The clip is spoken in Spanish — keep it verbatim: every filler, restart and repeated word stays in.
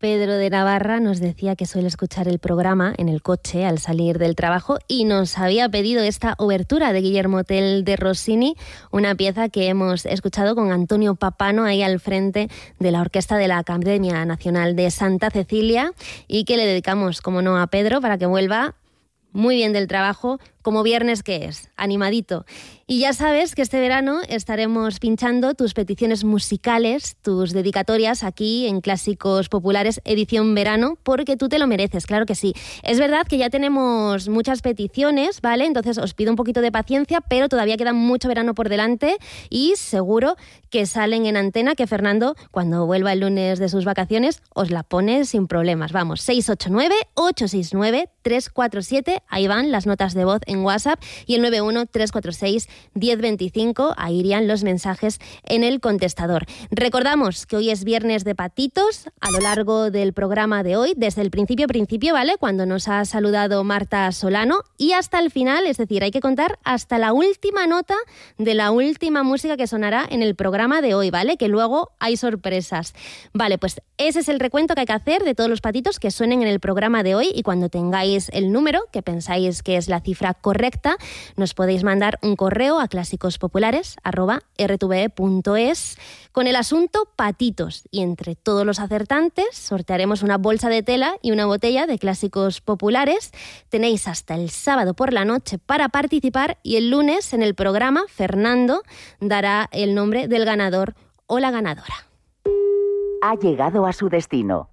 Pedro de Navarra nos decía que suele escuchar el programa en el coche al salir del trabajo y nos había pedido esta obertura de Guillermo Tell de Rossini, una pieza que hemos escuchado con Antonio Papano ahí al frente de la orquesta de la Academia Nacional de Santa Cecilia y que le dedicamos, como no, a Pedro para que vuelva muy bien del trabajo, como viernes que es, animadito. Y ya sabes que este verano estaremos pinchando tus peticiones musicales, tus dedicatorias aquí en Clásicos Populares edición verano, porque tú te lo mereces, claro que sí. Es verdad que ya tenemos muchas peticiones, ¿vale? Entonces os pido un poquito de paciencia, pero todavía queda mucho verano por delante y seguro que salen en antena, que Fernando, cuando vuelva el lunes de sus vacaciones, os la pone sin problemas. Vamos, seis ocho nueve, ocho seis nueve, tres cuatro siete, ahí van las notas de voz en WhatsApp, y el nueve uno, tres cuatro seis, diez veinticinco, ahí irían los mensajes en el contestador. Recordamos que hoy es viernes de patitos a lo largo del programa de hoy, desde el principio principio, ¿vale? Cuando nos ha saludado Marta Solano y hasta el final, es decir, hay que contar hasta la última nota de la última música que sonará en el programa de hoy, ¿vale? Que luego hay sorpresas. Vale, pues ese es el recuento que hay que hacer de todos los patitos que suenen en el programa de hoy, y cuando tengáis el número, que pensáis que es la cifra correcta, nos podéis mandar un correo a clásicos-populares arroba erre te ve punto es con el asunto patitos, y entre todos los acertantes sortearemos una bolsa de tela y una botella de Clásicos Populares. Tenéis hasta el sábado por la noche para participar, y el lunes en el programa Fernando dará el nombre del ganador o la ganadora. Ha llegado a su destino.